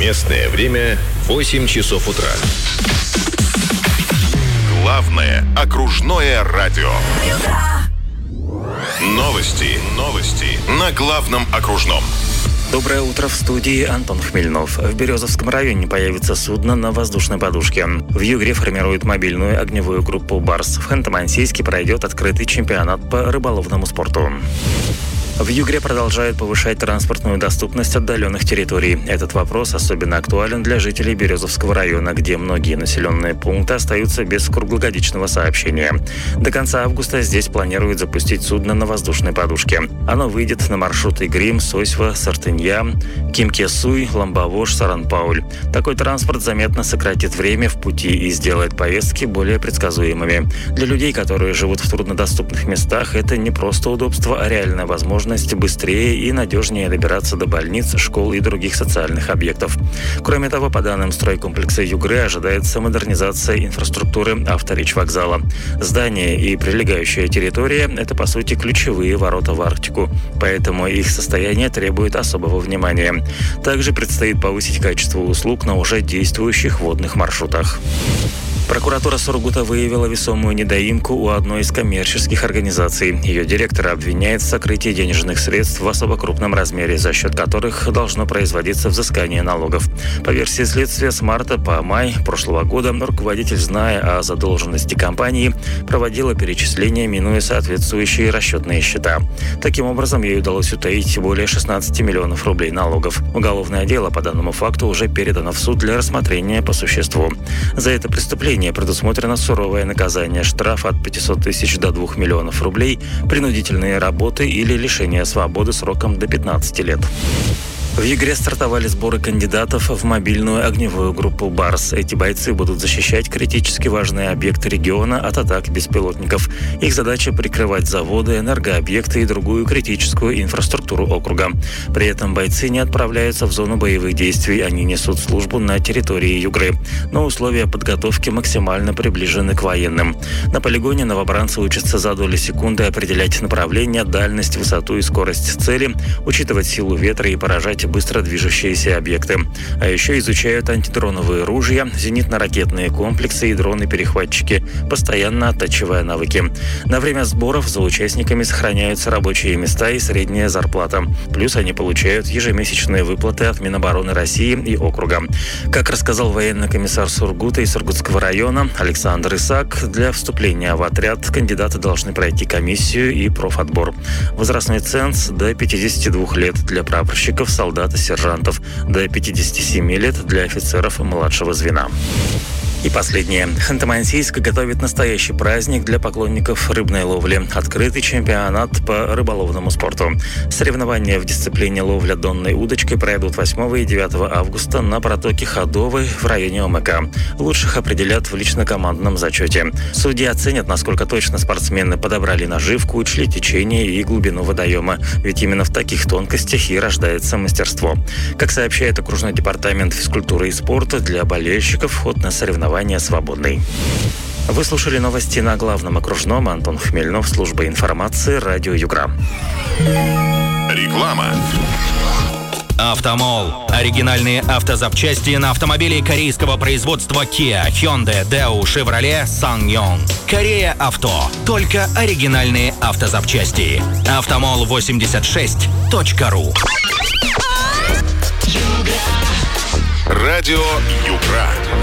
Местное время 8 часов утра. Главное окружное радио. Новости на Главном окружном. Доброе утро, в студии Антон Хмельнов. В Березовском районе появится судно на воздушной подушке. В Югре формируют мобильную огневую группу «Барс». В Ханты-Мансийске пройдет открытый чемпионат по рыболовному спорту. В Югре продолжают повышать транспортную доступность отдаленных территорий. Этот вопрос особенно актуален для жителей Березовского района, где многие населенные пункты остаются без круглогодичного сообщения. До конца августа здесь планируют запустить судно на воздушной подушке. Оно выйдет на маршруты Грим, Сосьва, Сартынья, Кимкесуй, Ламбавош, Саран-Пауль. Такой транспорт заметно сократит время в пути и сделает поездки более предсказуемыми. Для людей, которые живут в труднодоступных местах, это не просто удобство, а реальная возможность быстрее и надежнее добираться до больниц, школ и других социальных объектов. Кроме того, по данным стройкомплекса Югры, ожидается модернизация инфраструктуры авторечь-вокзала. Здание и прилегающая территория – это, по сути, ключевые ворота в Арктику, поэтому их состояние требует особого внимания. Также предстоит повысить качество услуг на уже действующих водных маршрутах. Прокуратура Сургута выявила весомую недоимку у одной из коммерческих организаций. Ее директора обвиняет в сокрытии денежных средств в особо крупном размере, за счет которых должно производиться взыскание налогов. По версии следствия, с марта по май прошлого года руководитель, зная о задолженности компании, проводила перечисления, минуя соответствующие расчетные счета. Таким образом, ей удалось утаить более 16 миллионов рублей налогов. Уголовное дело по данному факту уже передано в суд для рассмотрения по существу. За это преступление предусмотрено суровое наказание: штраф от 500 тысяч до 2 миллионов рублей, принудительные работы или лишение свободы сроком до 15 лет. В Югре стартовали сборы кандидатов в мобильную огневую группу «Барс». Эти бойцы будут защищать критически важные объекты региона от атак беспилотников. Их задача – прикрывать заводы, энергообъекты и другую критическую инфраструктуру округа. При этом бойцы не отправляются в зону боевых действий, они несут службу на территории Югры. Но условия подготовки максимально приближены к военным. На полигоне новобранцы учатся за доли секунды определять направление, дальность, высоту и скорость цели, учитывать силу ветра и поражать быстро движущиеся объекты. А еще изучают антидроновые ружья, зенитно-ракетные комплексы и дроны-перехватчики, постоянно оттачивая навыки. На время сборов за участниками сохраняются рабочие места и средняя зарплата. Плюс они получают ежемесячные выплаты от Минобороны России и округа. Как рассказал военный комиссар Сургута и Сургутского района Александр Исаак, для вступления в отряд кандидаты должны пройти комиссию и профотбор. Возрастной ценз до 52 лет для прапорщиков, солдат и сержантов, до 57 лет для офицеров младшего звена. И последнее. Ханты-Мансийск готовит настоящий праздник для поклонников рыбной ловли. Открытый чемпионат по рыболовному спорту. Соревнования в дисциплине ловля донной удочкой пройдут 8 и 9 августа на протоке Ходовой в районе ОМК. Лучших определят в лично-командном зачете. Судьи оценят, насколько точно спортсмены подобрали наживку, учли течение и глубину водоема. Ведь именно в таких тонкостях и рождается мастерство. Как сообщает окружной департамент физкультуры и спорта, для болельщиков вход на соревнования свободный. Вы слушали новости на Главном окружном. Антон Хмельнов, служба информации, радио Югра. Реклама. Автомол. Оригинальные автозапчасти на автомобили корейского производства Kia, Hyundai, Daewoo, Chevrolet, SsangYong. Корея Авто. Только оригинальные автозапчасти. Автомол86.ру. Радио Югра.